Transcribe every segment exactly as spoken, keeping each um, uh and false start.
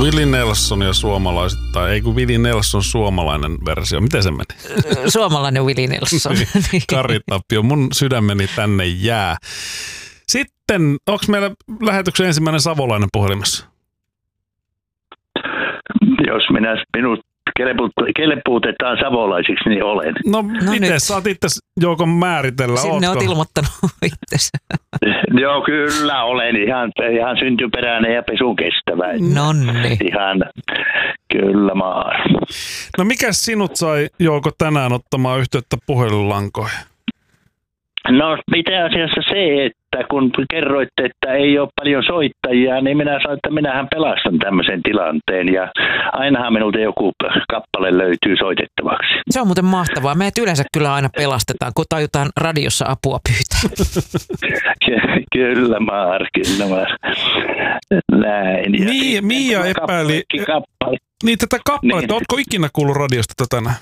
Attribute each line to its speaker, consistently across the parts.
Speaker 1: Willie Nelson ja suomalaiset, tai ei kun Willie Nelson suomalainen versio. Miten se meni?
Speaker 2: Suomalainen Willie Nelson.
Speaker 1: Kari Tapio, mun sydämeni tänne jää. Sitten, onko meillä lähetyksen ensimmäinen savolainen puhelimessa?
Speaker 3: Jos minä minut kelepuutetaan savolaisiksi, niin olen.
Speaker 1: No, no miten saat itse Jouko määritellä?
Speaker 2: Sinne
Speaker 1: ootko?
Speaker 2: oot ilmoittanut itse.
Speaker 3: Joo, kyllä olen ihan, ihan syntyperäinen ja pesun kestävä.
Speaker 2: Nonni.
Speaker 3: Ihan, kyllä maa.
Speaker 1: No mikä sinut sai, Jouko, tänään ottamaan yhteyttä puhelinlankoihin?
Speaker 3: No, mitä asiassa se, että kun kerroitte, että ei ole paljon soittajia, niin minä sanoin, että minähän pelastan tämmöisen tilanteen ja ainahan minulta joku kappale löytyy soitettavaksi.
Speaker 2: Se on muuten mahtavaa. Meidät yleensä kyllä aina pelastetaan, kun tajutaan radiossa apua pyytää.
Speaker 3: Kyllä, Maar, kyllä, Maar. Näin. Ja
Speaker 1: Mia, Mia epäili
Speaker 3: kappale.
Speaker 1: Niin, tätä kappaletta. Niin. Ootko ikinä kuullut radiosta tätä tänään?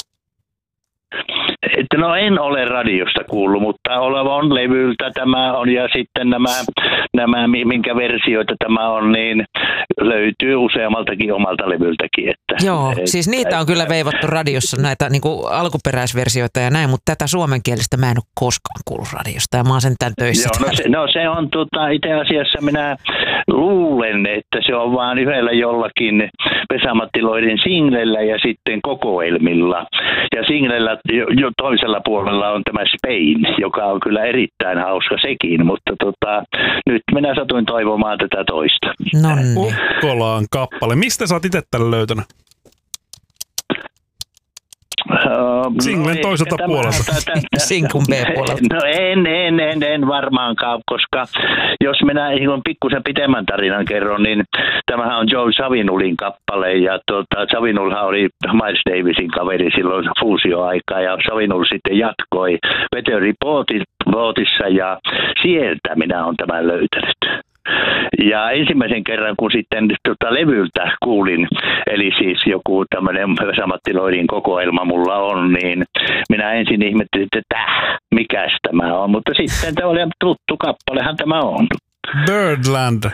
Speaker 3: Että no en ole radiosta kuullut, mutta oleva on levyltä tämä on ja sitten nämä, nämä minkä versioita tämä on, niin löytyy useammaltakin omalta levyltäkin. Että,
Speaker 2: Joo,
Speaker 3: et,
Speaker 2: siis niitä on kyllä veivattu radiossa näitä niin kuin alkuperäisversioita ja näin, mutta tätä suomenkielistä mä en ole koskaan kuullut radiosta ja mä oon sentään töissä.
Speaker 3: Joo, no se, no se on tota, itse asiassa minä luulen, että se on vaan yhdellä jollakin Vesa-Matti singlellä ja sitten kokoelmilla. Ja singlellä jo, jo toisella puolella on tämä Spain, joka on kyllä erittäin hauska sekin, mutta tota, nyt minä satuin toivomaan tätä toista.
Speaker 2: Nonni.
Speaker 1: Ukkolaan kappale. Mistä sä oot itse tämän löytänyt?
Speaker 3: Uh,
Speaker 1: Singlen
Speaker 3: no
Speaker 1: toiselta puolelta.
Speaker 2: Sinkun B-puolelta.
Speaker 3: No en, en, en, en varmaankaan, koska jos minä pikkusen pitemmän tarinan kerron, niin tämähän on Joe Savinulin kappale ja tuota, Savinulhan oli Miles Davisin kaveri silloin fuusioaikaa ja Savinul sitten jatkoi Veteri-Bootissa ja sieltä minä olen tämän löytänyt. Ja ensimmäisen kerran, kun sitten tota, levyltä kuulin, eli siis joku tämmöinen Vesa-Matti Loirin kokoelma mulla on, niin minä ensin ihmettelin, että täh, mikäs tämä on, mutta sitten tämä oli tuttu kappalehan tämä on.
Speaker 1: Birdland.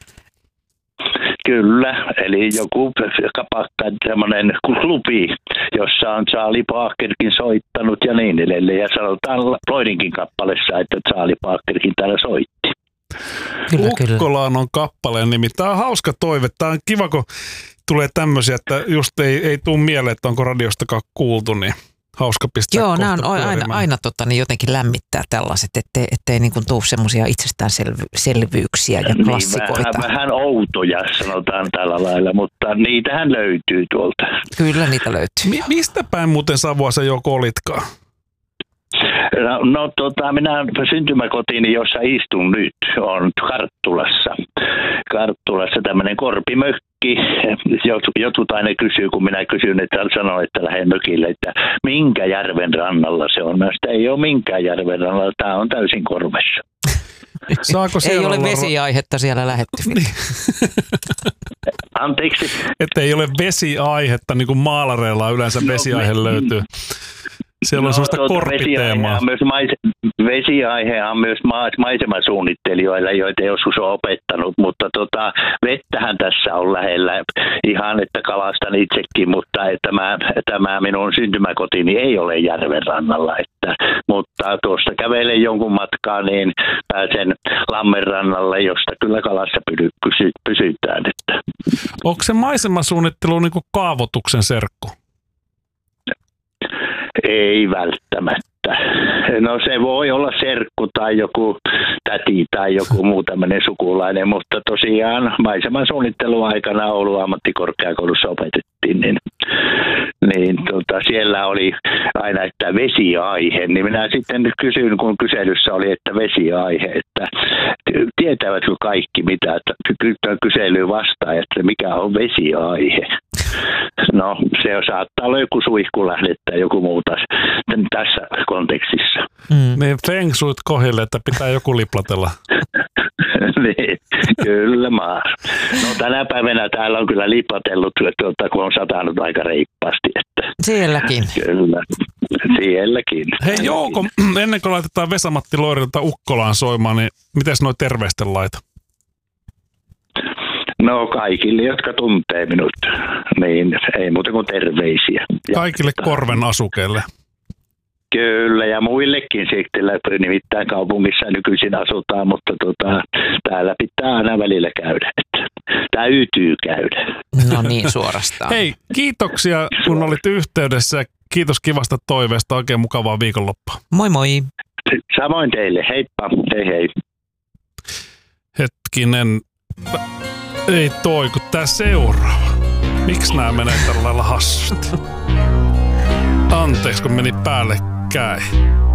Speaker 3: Kyllä, eli joku kapakka, semmoinen klubi, jossa on Charlie Parkerkin soittanut ja niin edelleen. Ja sanotaan Loirinkin kappaleessa, että Charlie Parkerkin täällä soitti.
Speaker 2: Kyllä,
Speaker 1: Ukkolaan on kappaleen nimi. Tämä on hauska toive. Tämä on kiva, kun tulee tämmöisiä, että just ei, ei tule mieleen, että onko radiostakaan kuultu, niin hauska pistää.
Speaker 2: Joo, nämä on aina, aina tota, niin jotenkin lämmittää tällaiset, ettei, ettei niin kuin tule semmoisia itsestäänselvyyksiä ja klassikoita.
Speaker 3: Niin, vähän, vähän outoja sanotaan tällä lailla, mutta niitähän löytyy tuolta.
Speaker 2: Kyllä niitä löytyy.
Speaker 1: Mi- mistä päin muuten Savua se joko olitkaan?
Speaker 3: No, no tota, minä syntymäkotiini, jossa istun nyt, on Karttulassa. Karttulassa tämmöinen korpimökki. Jotkut aina kysyy, kun minä kysyn, että sanon, että lähden mökille, että minkä järven rannalla se on. Mä sitä ei ole minkään järven rannalla, tämä on täysin korvessa.
Speaker 1: Saako
Speaker 2: ei ole
Speaker 1: olla
Speaker 2: vesiaihetta siellä lähetty.
Speaker 3: Anteeksi?
Speaker 1: Että ei ole vesiaihetta, niin kuin maalareilla yleensä no, vesiaihe me, löytyy. Siellä on no, sellaista tuota, korppiteemaa.
Speaker 3: Vesiaihe on myös maisemasuunnittelijoilla, joita joskus on opettanut, mutta tota, vettähän tässä on lähellä ihan, että kalastan itsekin, mutta tämä, tämä minun syntymäkotini ei ole järven rannalla. Että, mutta tuosta kävelen jonkun matkaa, niin pääsen Lammenrannalle, josta kyllä kalassa pysy, pysytään. Että.
Speaker 1: Onko se maisemasuunnittelu niin kuin kaavoituksen serkku?
Speaker 3: Ei välttämättä. No se voi olla serkku tai joku täti tai joku muu tämmöinen sukulainen, mutta tosiaan maiseman suunnittelun aikana Oulun ammattikorkeakoulussa opetettiin, niin, niin tota, siellä oli aina, että vesiaihe, niin minä sitten kysyin, kun kyselyssä oli, että vesiaihe, että tietävätkö kaikki mitä, että kyselyyn vastaan, että mikä on vesiaihe. No, se saattaa olla joku suihkulähde tai joku muu taas tässä kontekstissa.
Speaker 1: Mm. Niin feng shuit kohille, että pitää joku liplatella.
Speaker 3: Niin, kyllä maa. No tänä päivänä täällä on kyllä liplatellut, tuota, kun on satanut aika reippaasti. Että.
Speaker 2: Sielläkin.
Speaker 3: Kyllä, sielläkin.
Speaker 1: Hei Jouko, ennen kuin laitetaan Vesa-Matti Loirilta Ukkolaan soimaan, niin mites noi terveisten laita?
Speaker 3: No kaikille, jotka tuntee minut, niin ei muuta kuin terveisiä.
Speaker 1: Kaikille korven asukeille.
Speaker 3: Kyllä, ja muillekin sitten, nimittäin kaupungissa nykyisin asutaan, mutta tota, täällä pitää aina välillä käydä, että täytyy käydä.
Speaker 2: No niin, suorastaan.
Speaker 1: Hei, kiitoksia kun olit yhteydessä. Kiitos kivasta toiveesta. Oikein mukavaa viikonloppua.
Speaker 2: Moi moi.
Speaker 3: Samoin teille. Heippa. Hei hei.
Speaker 1: Hetkinen. Ei toi, kun tää seuraava. Miksi nää menee tällä lailla hassusti? Anteeksi, kun meni päällekkäin.